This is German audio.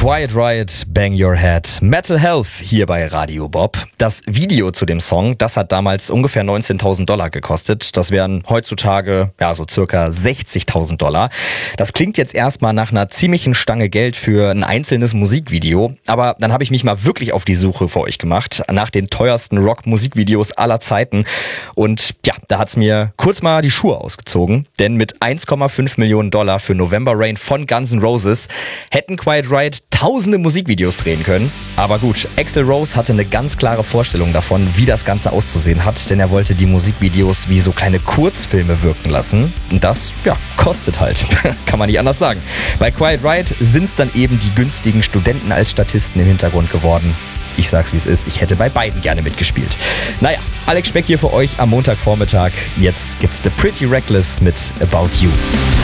Quiet Riot, Bang Your Head, Mental Health hier bei Radio Bob. Das Video zu dem Song, das hat damals ungefähr $19.000 gekostet. Das wären heutzutage so circa $60.000. Das klingt jetzt erstmal nach einer ziemlichen Stange Geld für ein einzelnes Musikvideo. Aber dann habe ich mich mal wirklich auf die Suche für euch gemacht nach den teuersten Rock-Musikvideos aller Zeiten. Und da hat's mir kurz mal die Schuhe ausgezogen. Denn mit $1,5 Millionen für November Rain von Guns N' Roses hätten Quiet Riot tausende Musikvideos drehen können. Aber gut, Axl Rose hatte eine ganz klare Vorstellung davon, wie das Ganze auszusehen hat, denn er wollte die Musikvideos wie so kleine Kurzfilme wirken lassen. Und das, kostet halt. Kann man nicht anders sagen. Bei Quiet Riot sind es dann eben die günstigen Studenten als Statisten im Hintergrund geworden. Ich sag's wie es ist, ich hätte bei beiden gerne mitgespielt. Naja, Alex Speck hier für euch am Montagvormittag. Jetzt gibt's The Pretty Reckless mit About You.